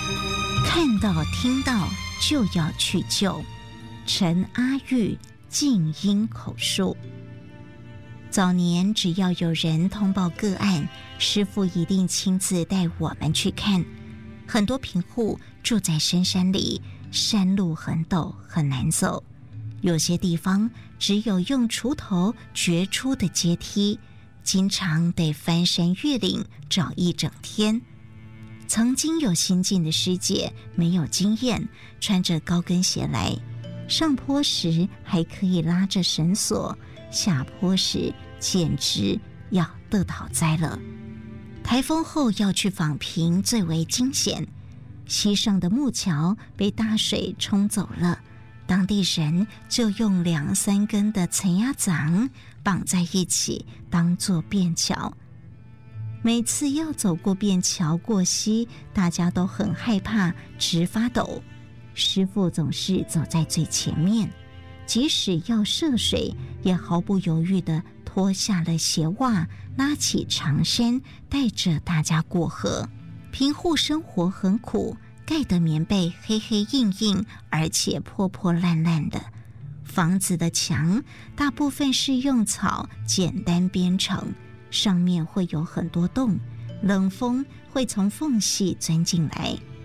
看到听到就要去救。陈阿玉静音口述。早年只要有人通报个案，师父一定亲自带我们去看。很多贫户住在深山里，山路很陡很难走，有些地方只有用锄头掘出的阶梯，经常得翻山越岭找一整天。曾经有新进的师姐没有经验，穿着高跟鞋来，上坡时还可以拉着绳索，下坡时简直要得讨灾了。台风后要去访贫最为惊险，溪上的木桥被大水冲走了，当地人就用2、3根的陈鸭掌绑在一起当作便桥。每次要走过便桥过溪，大家都很害怕，直发抖。师父总是走在最前面，即使要涉水，也毫不犹豫地脱下了鞋袜，拉起长衫，带着大家过河。贫户生活很苦，盖的棉被黑黑硬硬，而且破破烂烂的。房子的墙大部分是用草简单编成，上面会有很多洞，冷风会从缝隙钻进来。